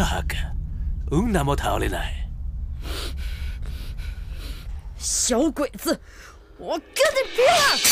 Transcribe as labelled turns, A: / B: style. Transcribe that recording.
A: 哈个，那么逃得来？
B: 小鬼子，我跟你拼了！